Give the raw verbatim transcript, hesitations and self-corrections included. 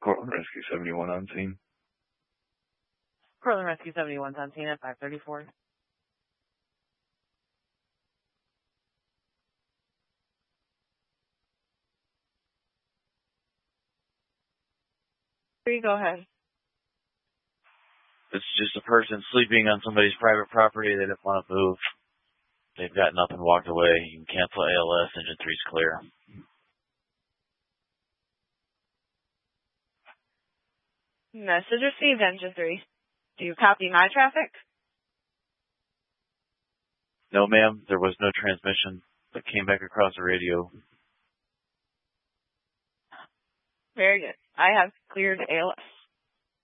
Cortland Rescue seventy-one on scene. Cortland Rescue seventy-one's on scene at five thirty-four. Three, go ahead. It's just a person sleeping on somebody's private property. They didn't want to move. They've got nothing, walked away. You can cancel A L S. Engine three's clear. Message received, Engine three. Do you copy my traffic? No, ma'am. There was no transmission that came back across the radio. Very good. I have cleared A L S.